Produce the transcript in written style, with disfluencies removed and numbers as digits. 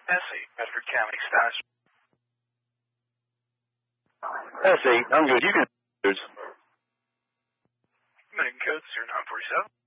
S8, Bedford County status. S8, I'm good. You can. Main code 0947.